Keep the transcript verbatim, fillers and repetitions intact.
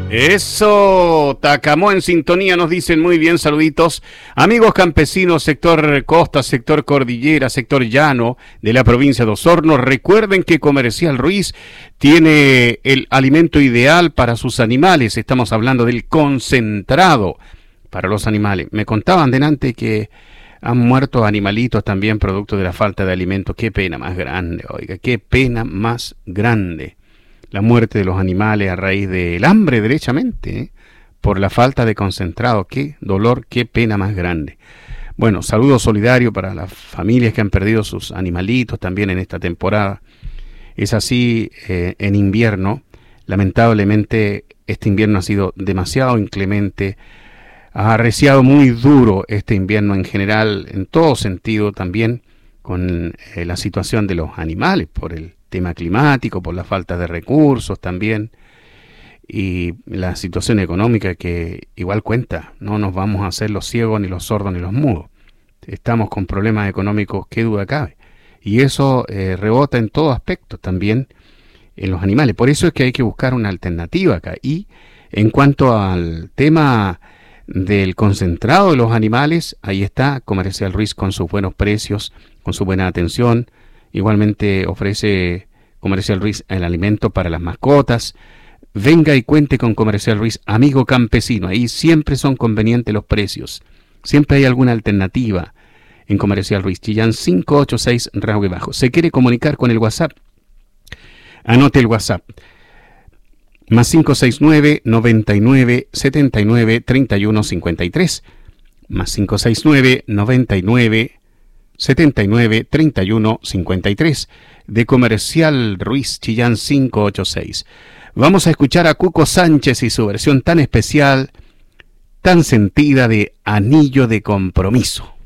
Eso, Tacamó en sintonía, nos dicen muy bien, saluditos. Amigos campesinos, sector costa, sector cordillera, sector llano de la provincia de Osorno, recuerden que Comercial Ruiz tiene el alimento ideal para sus animales. Estamos hablando del concentrado para los animales. Me contaban delante que han muerto animalitos también producto de la falta de alimento. Qué pena más grande, oiga, qué pena más grande. La muerte de los animales a raíz del hambre, derechamente, ¿eh? Por la falta de concentrado. Qué dolor, qué pena más grande. Bueno, saludo solidario para las familias que han perdido sus animalitos también en esta temporada. Es así eh, en invierno. Lamentablemente, este invierno ha sido demasiado inclemente. Ha arreciado muy duro este invierno en general, en todo sentido también, con eh, la situación de los animales, por el tema climático, por la falta de recursos también, y la situación económica que igual cuenta. No nos vamos a hacer los ciegos, ni los sordos, ni los mudos. Estamos con problemas económicos, qué duda cabe, y eso eh, rebota en todo aspecto también en los animales. Por eso es que hay que buscar una alternativa acá. Y en cuanto al tema del concentrado de los animales, ahí está Comercial Ruiz con sus buenos precios, con su buena atención. Igualmente ofrece Comercial Ruiz el alimento para las mascotas. Venga y cuente con Comercial Ruiz, amigo campesino. Ahí siempre son convenientes los precios. Siempre hay alguna alternativa en Comercial Ruiz. Chillán cinco ocho seis Rague Bajo. ¿Se quiere comunicar con el WhatsApp? Anote el WhatsApp. Más cinco seis nueve, noventa y nueve, setenta y nueve, treinta y uno, cincuenta y tres. Más cinco seis nueve, noventa y nueve, setenta y nueve, treinta y uno, cincuenta y tres, de Comercial Ruiz, Chillán cinco ocho seis. Vamos a escuchar a Cuco Sánchez y su versión tan especial, tan sentida de Anillo de Compromiso.